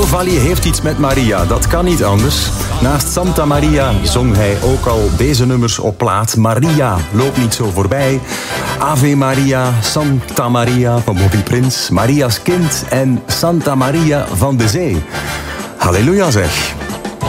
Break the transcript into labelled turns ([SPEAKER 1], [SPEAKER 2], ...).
[SPEAKER 1] Valli heeft iets met Maria, dat kan niet anders. Naast Santa Maria zong hij ook al deze nummers op plaat. Maria, loop niet zo voorbij. Ave Maria, Santa Maria van Bobby Prins. Maria's kind en Santa Maria van de Zee. Halleluja zeg.